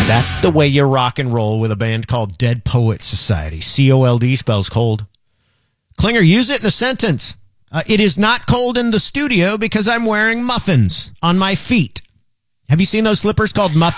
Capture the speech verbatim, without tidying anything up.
That's the way you rock and roll with a band called Dead Poets Society. C O L D spells cold. Klinger, use it in a sentence. Uh, it is not cold in the studio because I'm wearing muffins on my feet. Have you seen those slippers called muffins?